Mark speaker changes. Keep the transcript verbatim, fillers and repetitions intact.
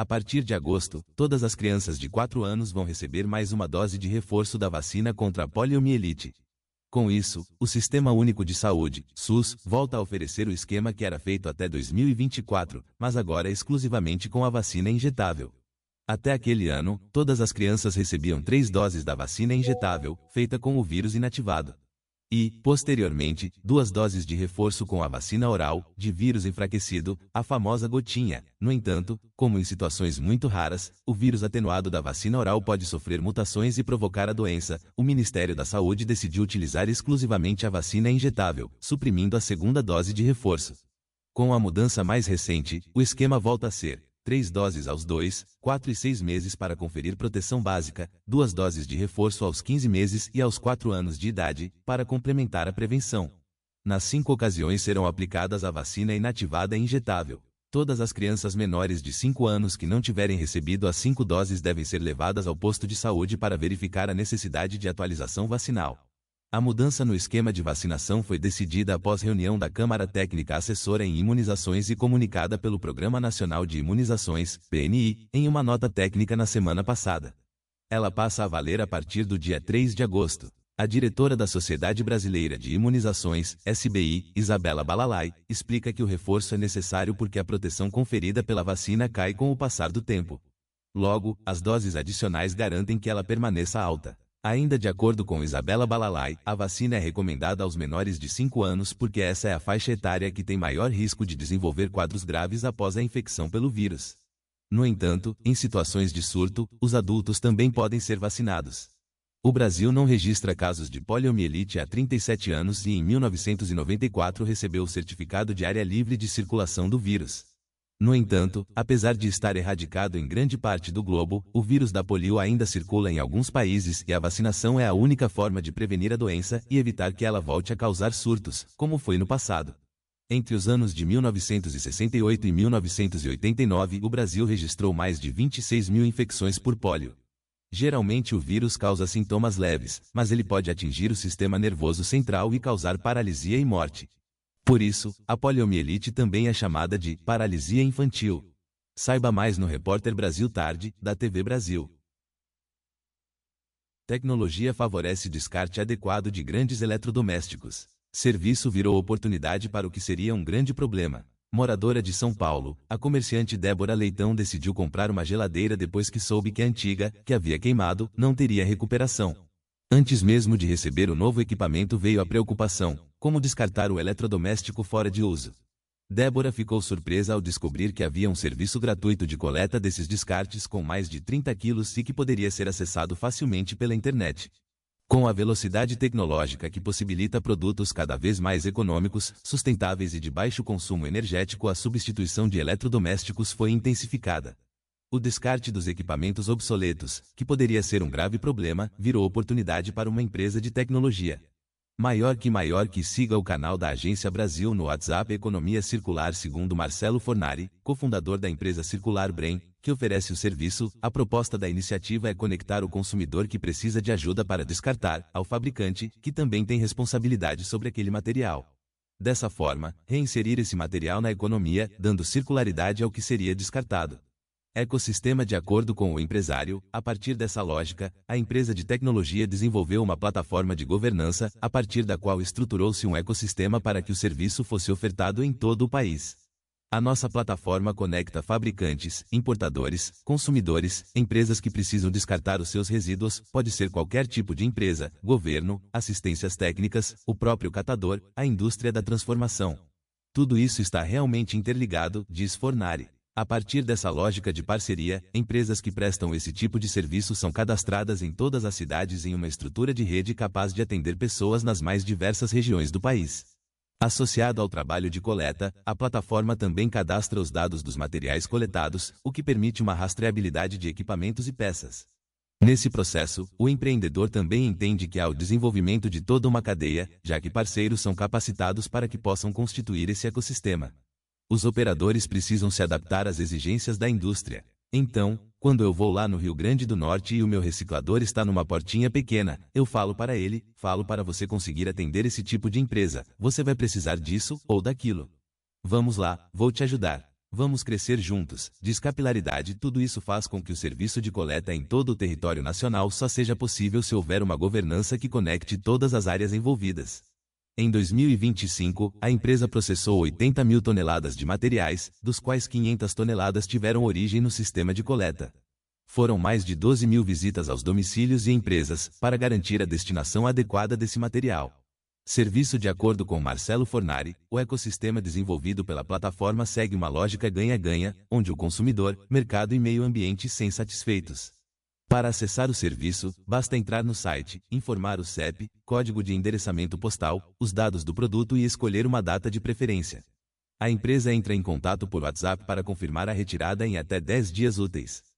Speaker 1: A partir de agosto, todas as crianças de quatro anos vão receber mais uma dose de reforço da vacina contra a poliomielite. Com isso, o Sistema Único de Saúde, SUS, volta a oferecer o esquema que era feito até dois mil e vinte e quatro, mas agora exclusivamente com a vacina injetável. Até aquele ano, todas as crianças recebiam três doses da vacina injetável, feita com o vírus inativado. E, posteriormente, duas doses de reforço com a vacina oral, de vírus enfraquecido, a famosa gotinha. No entanto, como em situações muito raras, o vírus atenuado da vacina oral pode sofrer mutações e provocar a doença, o Ministério da Saúde decidiu utilizar exclusivamente a vacina injetável, suprimindo a segunda dose de reforço. Com a mudança mais recente, o esquema volta a ser três doses aos dois, quatro e seis meses para conferir proteção básica, duas doses de reforço aos quinze meses e aos quatro anos de idade, para complementar a prevenção. Nas cinco ocasiões serão aplicadas a vacina inativada e injetável. Todas as crianças menores de cinco anos que não tiverem recebido as cinco doses devem ser levadas ao posto de saúde para verificar a necessidade de atualização vacinal. A mudança no esquema de vacinação foi decidida após reunião da Câmara Técnica Assessora em Imunizações e comunicada pelo Programa Nacional de Imunizações, P N I, em uma nota técnica na semana passada. Ela passa a valer a partir do dia três de agosto. A diretora da Sociedade Brasileira de Imunizações, S B I, Isabela Balalai, explica que o reforço é necessário porque a proteção conferida pela vacina cai com o passar do tempo. Logo, as doses adicionais garantem que ela permaneça alta. Ainda de acordo com Isabela Balalai, a vacina é recomendada aos menores de cinco anos porque essa é a faixa etária que tem maior risco de desenvolver quadros graves após a infecção pelo vírus. No entanto, em situações de surto, os adultos também podem ser vacinados. O Brasil não registra casos de poliomielite há trinta e sete anos e em mil novecentos e noventa e quatro recebeu o certificado de área livre de circulação do vírus. No entanto, apesar de estar erradicado em grande parte do globo, o vírus da polio ainda circula em alguns países e a vacinação é a única forma de prevenir a doença e evitar que ela volte a causar surtos, como foi no passado. Entre os anos de mil novecentos e sessenta e oito e mil novecentos e oitenta e nove, o Brasil registrou mais de vinte e seis mil infecções por pólio. Geralmente o vírus causa sintomas leves, mas ele pode atingir o sistema nervoso central e causar paralisia e morte. Por isso, a poliomielite também é chamada de paralisia infantil. Saiba mais no Repórter Brasil Tarde, da T V Brasil. Tecnologia favorece descarte adequado de grandes eletrodomésticos. Serviço virou oportunidade para o que seria um grande problema. Moradora de São Paulo, a comerciante Débora Leitão decidiu comprar uma geladeira depois que soube que a antiga, que havia queimado, não teria recuperação. Antes mesmo de receber o novo equipamento veio a preocupação: como descartar o eletrodoméstico fora de uso? Débora ficou surpresa ao descobrir que havia um serviço gratuito de coleta desses descartes com mais de trinta quilos e que poderia ser acessado facilmente pela internet. Com a velocidade tecnológica que possibilita produtos cada vez mais econômicos, sustentáveis e de baixo consumo energético, a substituição de eletrodomésticos foi intensificada. O descarte dos equipamentos obsoletos, que poderia ser um grave problema, virou oportunidade para uma empresa de tecnologia. Maior que maior que siga o canal da Agência Brasil no WhatsApp Economia Circular. Segundo Marcelo Fornari, cofundador da empresa Circular Brain, que oferece o serviço, a proposta da iniciativa é conectar o consumidor que precisa de ajuda para descartar, ao fabricante, que também tem responsabilidade sobre aquele material. Dessa forma, reinserir esse material na economia, dando circularidade ao que seria descartado. Ecossistema. De acordo com o empresário, a partir dessa lógica, a empresa de tecnologia desenvolveu uma plataforma de governança, a partir da qual estruturou-se um ecossistema para que o serviço fosse ofertado em todo o país. A nossa plataforma conecta fabricantes, importadores, consumidores, empresas que precisam descartar os seus resíduos, pode ser qualquer tipo de empresa, governo, assistências técnicas, o próprio catador, a indústria da transformação. Tudo isso está realmente interligado, diz Fornari. A partir dessa lógica de parceria, empresas que prestam esse tipo de serviço são cadastradas em todas as cidades em uma estrutura de rede capaz de atender pessoas nas mais diversas regiões do país. Associado ao trabalho de coleta, a plataforma também cadastra os dados dos materiais coletados, o que permite uma rastreabilidade de equipamentos e peças. Nesse processo, o empreendedor também entende que há o desenvolvimento de toda uma cadeia, já que parceiros são capacitados para que possam constituir esse ecossistema. Os operadores precisam se adaptar às exigências da indústria. Então, quando eu vou lá no Rio Grande do Norte e o meu reciclador está numa portinha pequena, eu falo para ele, falo para você conseguir atender esse tipo de empresa, você vai precisar disso ou daquilo. Vamos lá, vou te ajudar. Vamos crescer juntos, diz Capilaridade. Tudo isso faz com que o serviço de coleta em todo o território nacional só seja possível se houver uma governança que conecte todas as áreas envolvidas. Em dois mil e vinte e cinco, a empresa processou oitenta mil toneladas de materiais, dos quais quinhentas toneladas tiveram origem no sistema de coleta. Foram mais de doze mil visitas aos domicílios e empresas, para garantir a destinação adequada desse material. Serviço. De acordo com Marcelo Fornari, o ecossistema desenvolvido pela plataforma segue uma lógica ganha-ganha, onde o consumidor, mercado e meio ambiente são satisfeitos. Para acessar o serviço, basta entrar no site, informar o C E P, código de endereçamento postal, os dados do produto e escolher uma data de preferência. A empresa entra em contato por WhatsApp para confirmar a retirada em até dez dias úteis.